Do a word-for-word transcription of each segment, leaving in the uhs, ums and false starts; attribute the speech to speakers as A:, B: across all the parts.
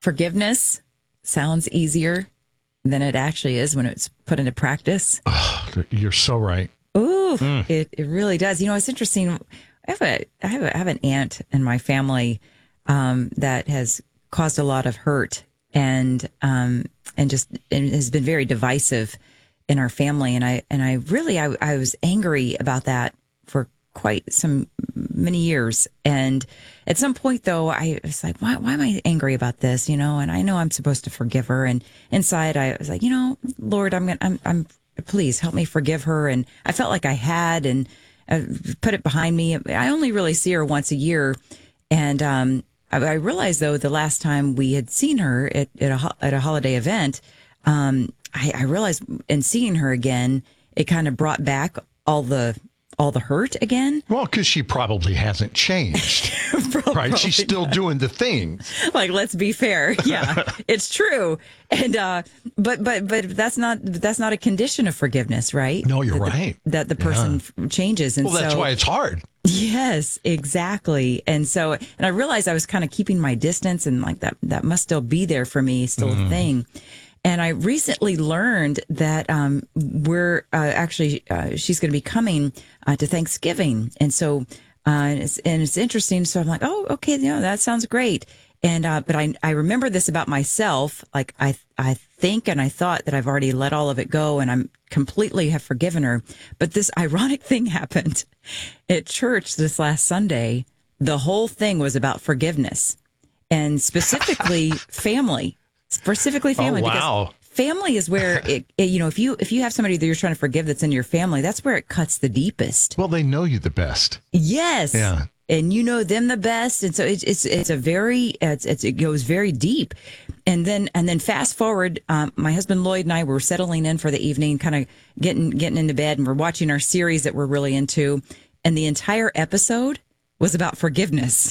A: forgiveness sounds easier than it actually is when it's put into practice.
B: Oh, you're so right.
A: Ooh, mm. it, it really does. You know, it's interesting. I have a, I have, a, I have an aunt in my family um, that has caused a lot of hurt and um, and just and has been very divisive in our family. And I and I really I, I was angry about that for quite some many years. And at some point, though, I was like, why why am I angry about this? You know, and I know I'm supposed to forgive her. And inside, I was like, you know, Lord, I'm gonna I'm I'm please help me forgive her. And I felt like I had and uh, put it behind me. I only really see her once a year, and um, I, I realized though the last time we had seen her at at a at a holiday event, um, I, I realized in seeing her again, it kind of brought back all the. all the hurt again.
B: Well, because she probably hasn't changed, right? She's still not. doing the thing.
A: Like, let's be fair. Yeah, it's true. And, uh, but, but, but that's not, that's not a condition of forgiveness, right?
B: No, you're
A: that
B: right.
A: The, that the person yeah. changes. And
B: well, that's
A: so,
B: why it's hard.
A: Yes, exactly. And so, and I realized I was kind of keeping my distance and like that, that must still be there for me, still mm. a thing. And I recently learned that um, we're uh, actually, uh, she's going to be coming uh, to Thanksgiving. And so, uh, and, it's, and it's interesting. So I'm like, oh, okay, you know, that sounds great. And, uh, but I, I remember this about myself. Like I, I think, and I thought that I've already let all of it go and I'm completely have forgiven her. But this ironic thing happened at church this last Sunday. The whole thing was about forgiveness and specifically family. Specifically family.
B: Oh, wow.
A: Because family is where it, it, you know, if you if you have somebody that you're trying to forgive that's in your family, that's where it cuts the deepest.
B: Well, they know you the best.
A: Yes.
B: Yeah.
A: And you know them the best, and so it's it's it's a very it's, it's it goes very deep, and then and then fast forward, um, my husband Lloyd and I were settling in for the evening, kind of getting getting into bed, and we're watching our series that we're really into, and the entire episode was about forgiveness.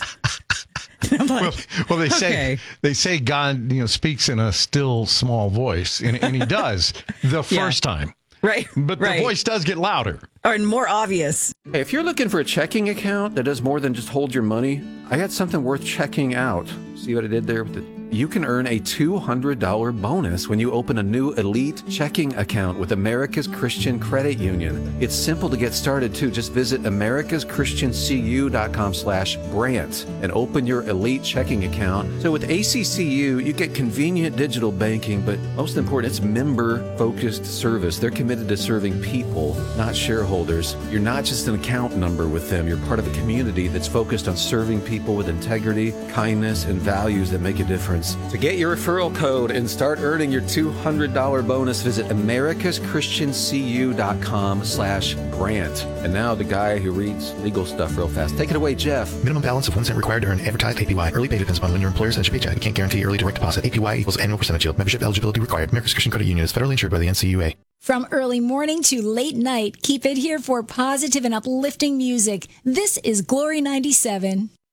A: Like,
B: well, well, they say
A: okay.
B: they say God, you know, speaks in a still small voice, and, and He does the first yeah. time,
A: right?
B: But
A: right.
B: the voice does get louder
A: or more obvious.
C: Hey, if you're looking for a checking account that does more than just hold your money, I got something worth checking out. See what I did there with the. You can earn a two hundred dollars bonus when you open a new Elite checking account with America's Christian Credit Union. It's simple to get started, too. Just visit americas christian c u dot com slash grant and open your Elite checking account. So with A C C U, you get convenient digital banking, but most important, it's member-focused service. They're committed to serving people, not shareholders. You're not just an account number with them. You're part of a community that's focused on serving people with integrity, kindness, and values that make a difference. To get your referral code and start earning your two hundred dollars bonus, visit americas christian c u dot com slash grant. And now the guy who reads legal stuff real fast. Take it away, Jeff.
D: Minimum balance of one cent required to earn advertised A P Y. Early pay depends upon when your employer sends your paycheck. Can't guarantee early direct deposit. A P Y equals annual percentage yield. Membership eligibility required. America's Christian Credit Union is federally insured by the N C U A.
E: From early morning to late night, keep it here for positive and uplifting music. This is Glory ninety-seven.